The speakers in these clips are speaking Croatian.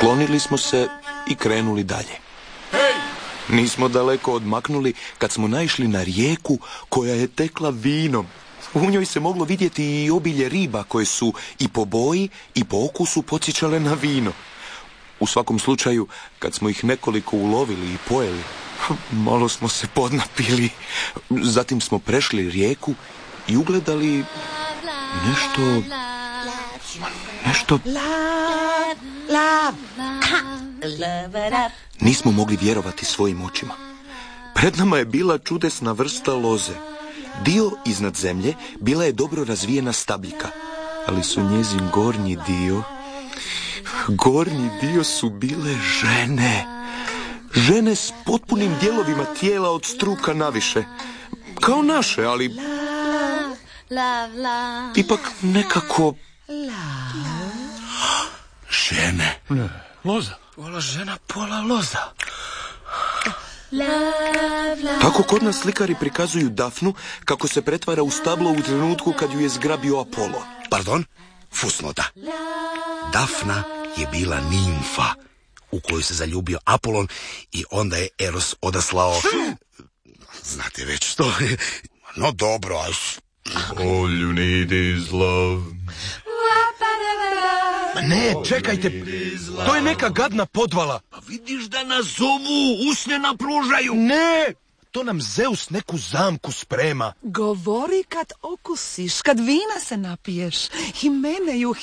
Sklonili smo se i krenuli dalje. Nismo daleko odmaknuli kad smo naišli na rijeku koja je tekla vinom. U njoj se moglo vidjeti i obilje riba koje su i po boji i po okusu podsjećale na vino. U svakom slučaju, kad smo ih nekoliko ulovili i pojeli, malo smo se podnapili. Zatim smo prešli rijeku i ugledali nešto... Nismo mogli vjerovati svojim očima. Pred nama je bila čudesna vrsta loze. Dio iznad zemlje bila je dobro razvijena stabljika, ali su njezin gornji dio su bile žene. Žene s potpunim dijelovima tijela od struka naviše. Kao naše, ali ipak nekako... Žene. Loza. Pola žena, pola loza. Tako kod nas slikari prikazuju Dafnu kako se pretvara u stablo u trenutku kad ju je zgrabio Apolo. Pardon? Fusnota. Dafna je bila nimfa u koju se zaljubio Apolon i onda je Eros odaslao... Znate već što je... No dobro, aj... All you need is love. Ne, čekajte, to je neka gadna podvala. Pa vidiš da nas zovu, usne napružaju. Ne, to nam Zeus neku zamku sprema. Govori kad okusiš, kad vina se napiješ. Himeneju.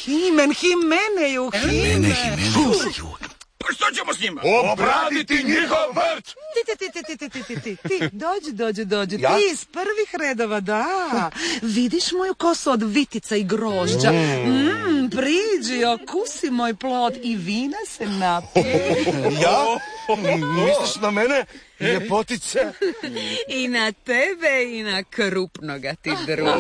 Pa što ćemo s njima? Obraditi njihov vrt! Ti, dođi. Ja? Ti iz prvih redova, da. Vidiš moju kosu od vitica i grožđa. Priđi, okusi moj plod i vina se napije. Ja? Misliš na mene, ljepotice? I na tebe i na krupnoga ti druga.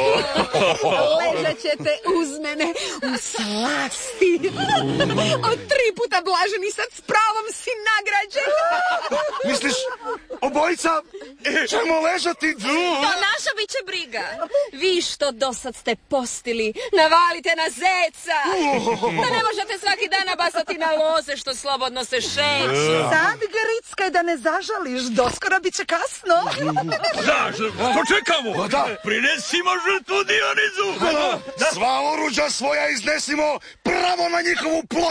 Ležat ćete uz mene u slasti. Od 3 puta blaženi, sad s pravom si nagrađen. Misliš, obojica ćemo ležati tu? To naša bit će briga. Vi što dosad ste postili, navalite na zeca. Da ne možete svaki dan nabasati na loze što slobodno se šeću. Sad grickaj da ne zažališ, doskoro bit će kasno. Što čekamo? Prinesimo žrtvu Dionizu. Sva oruđa svoja iznesimo pravo na njihovu ploču.